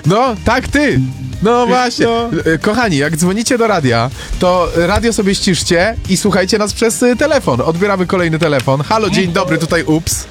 No, tak ty. No właśnie. Kochani, jak dzwonicie do radia, to radio sobie ściszcie i słuchajcie nas przez telefon. Odbieramy kolejny telefon. Halo, dzień dobry, tutaj Ups.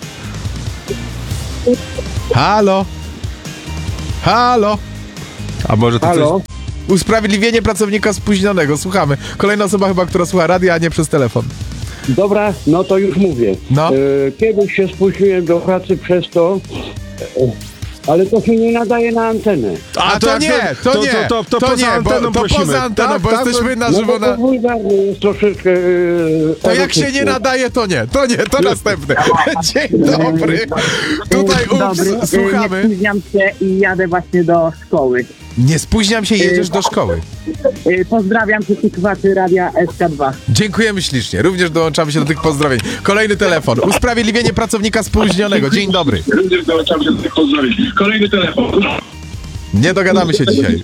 Halo. Halo. A może to Halo? coś... Usprawiedliwienie pracownika spóźnionego. Słuchamy. Kolejna osoba chyba, która słucha radia, a nie przez telefon. Dobra, no to już mówię. No. Kiedyś się spóźniłem do pracy przez to, ale to się nie nadaje na antenę. A to nie, to nie. To poza nie, anteną to prosimy. poza anteną, bo jesteśmy na No żywo to na... wulgarne jest troszeczkę... To jak się nie nadaje, to nie. To następne. Dzień dobry. Tutaj Ups, słuchamy. Nie spóźniam się i jadę właśnie do szkoły. Nie spóźniam się, jedziesz do szkoły. Pozdrawiam wszystkich słuchaczy Radia SK2. Dziękujemy ślicznie. Również dołączamy się do tych pozdrowień. Kolejny telefon. Usprawiedliwienie pracownika spóźnionego. Dzień dobry. Również dołączamy się do tych pozdrowień. Kolejny telefon. Nie dogadamy się dzisiaj.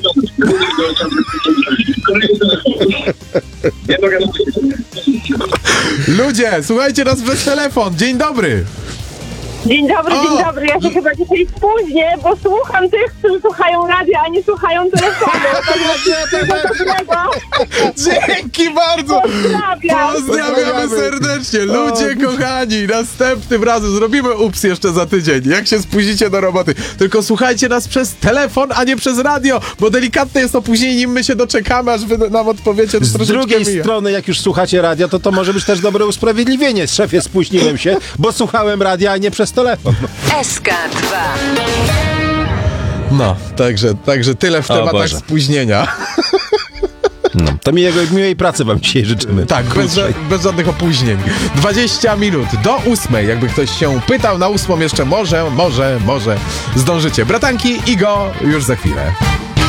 Nie dogadamy się. Ludzie, słuchajcie nas przez telefon. Dzień dobry. Dzień dobry, dzień dobry. Ja się chyba dzisiaj spóźnię, bo słucham tych, którzy słuchają radia, a nie słuchają telefonu. Dzięki bardzo. Pozdrawiamy serdecznie. Ludzie kochani, następnym razem zrobimy Ups jeszcze za tydzień, jak się spóźnicie do roboty. Tylko słuchajcie nas przez telefon, a nie przez radio, bo delikatne jest opóźnienie, nim my się doczekamy, aż wy nam odpowiecie. To Z drugiej strony, jak już słuchacie radia, to może być też dobre usprawiedliwienie. Szefie, spóźniłem się, bo słuchałem radia, a nie przez telefon. SK2. No, także tyle w tematach Boże. spóźnienia. No, to miłej pracy wam dzisiaj życzymy. Tak, bez żadnych opóźnień. 20 minut do 8. Jakby ktoś się pytał, na 8 jeszcze może zdążycie. Bratanki i go już za chwilę.